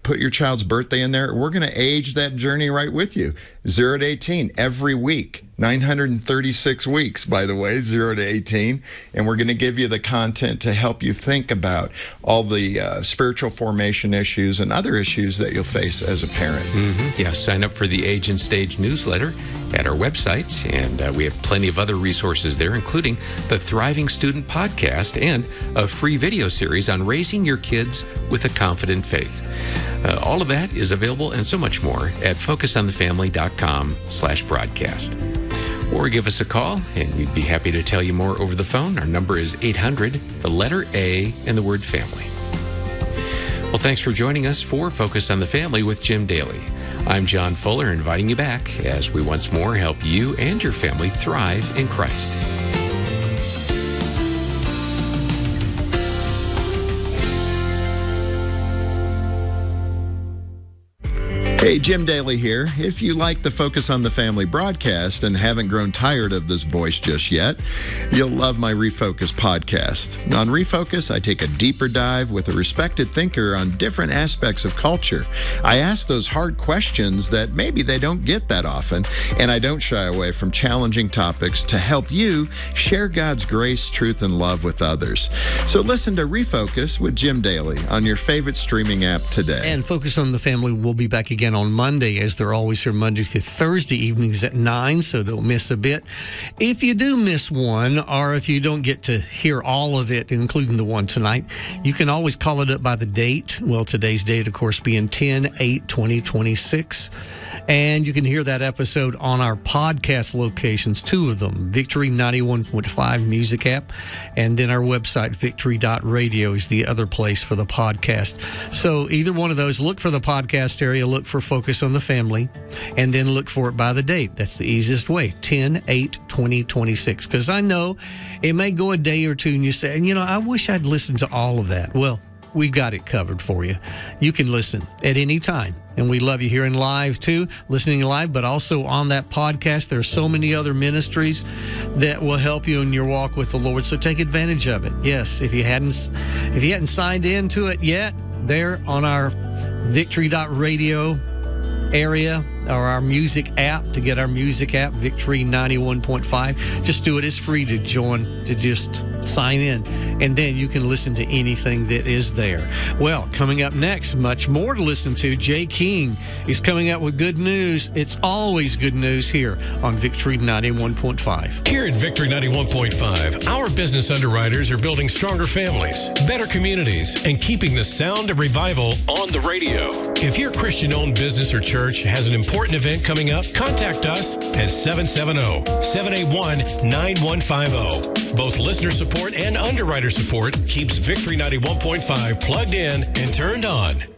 put your child's birthday in there. We're going to age that journey right with you. 0 to 18 every week. 936 weeks, by the way, 0 to 18. And we're going to give you the content to help you think about all the spiritual formation issues and other issues that you'll face as a parent. Yeah, sign up for the Age and Stage newsletter at our website. And we have plenty of other resources there, including the Thriving Student podcast and a free video series on raising your kids with a confident faith. All of that is available and so much more at focusonthefamily.com/broadcast. Or give us a call, and we'd be happy to tell you more over the phone. Our number is 800, the letter A, and the word family. Well, thanks for joining us for Focus on the Family with Jim Daly. I'm John Fuller, inviting you back as we once more help you and your family thrive in Christ. Hey, Jim Daly here. If you like the Focus on the Family broadcast and haven't grown tired of this voice just yet, you'll love my Refocus podcast. On Refocus, I take a deeper dive with a respected thinker on different aspects of culture. I ask those hard questions that maybe they don't get that often, and I don't shy away from challenging topics to help you share God's grace, truth, and love with others. So listen to Refocus with Jim Daly on your favorite streaming app today. And Focus on the Family will be back again on Monday, as they're always here Monday through Thursday evenings at 9, so don't miss a bit. If you do miss one, or if you don't get to hear all of it, including the one tonight, you can always call it up by the date. Well, today's date, of course, being 10/8/2026. And you can hear that episode on our podcast locations, 2 of them, Victory 91.5 music app, and then our website, victory.radio, is the other place for the podcast. So either one of those, look for the podcast area, look for Focus on the Family, and then look for it by the date. That's the easiest way, 10/8/2026. Because I know it may go a day or two and you say, I wish I'd listened to all of that. Well, we got it covered for you. You can listen at any time. And we love you hearing live too, listening live, but also on that podcast. There are so many other ministries that will help you in your walk with the Lord. So take advantage of it. Yes, if you hadn't signed into it yet, there on our victory.radio area or our music app, to get our music app, Victory 91.5. Just do it. It's free to join, to just sign in, and then you can listen to anything that is there. Well, coming up next, much more to listen to. Jay King is coming up with good news. It's always good news here on Victory 91.5. Here at Victory 91.5, our business underwriters are building stronger families, better communities, and keeping the sound of revival on the radio. If your Christian-owned business or church has an important event coming up, contact us at 770-781-9150. Both listener support and underwriter support keeps Victory 91.5 plugged in and turned on.